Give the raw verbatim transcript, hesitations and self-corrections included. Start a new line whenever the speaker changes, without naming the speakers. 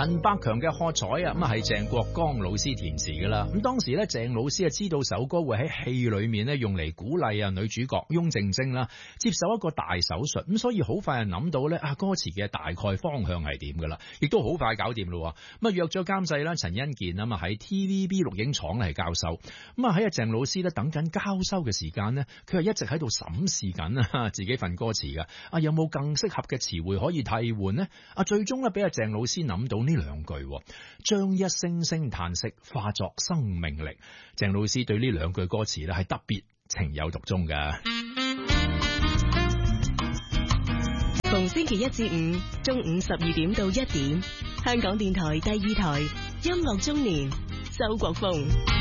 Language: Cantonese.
陳百強嘅喝彩啊，咁啊係鄭國江老師填詞噶啦。咁當時咧，鄭老師啊知道首歌會喺戲裏面咧用嚟鼓勵啊女主角翁靜晶啦接受一個大手術，咁所以好快就諗到咧啊歌詞嘅大概方向係點噶啦，亦都好快搞掂咯。咁啊約咗監製啦陳欣健啊嘛喺 T V B 錄影廠嚟交收。咁啊喺阿鄭老師咧等緊交收嘅時間呢，佢係一直喺度審視緊啊自己份歌詞噶，啊有冇更適合嘅詞彙可以替換呢？啊最終咧俾阿鄭老師諗到呢兩句，將一聲聲嘆息化作生命力。鄭老師對呢兩句歌詞咧係特別情有獨鍾噶。
逢星期一至五中午十二點到一點，香港電台第二台音樂中年，周國峰。